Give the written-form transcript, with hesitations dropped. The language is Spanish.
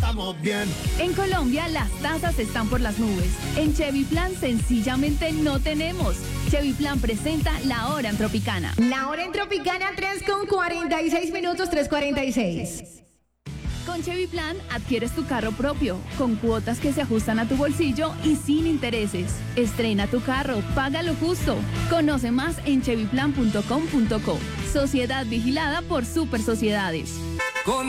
vamos bien. En Colombia las tasas están por las nubes. En Chevy Plan sencillamente no tenemos. Chevy Plan presenta La Hora en Tropicana. La Hora en Tropicana, 3:46 minutos, 3:46. Con Chevy Plan adquieres tu carro propio, con cuotas que se ajustan a tu bolsillo y sin intereses. Estrena tu carro, paga lo justo. Conoce más en chevyplan.com.co. Sociedad vigilada por Super Sociedades.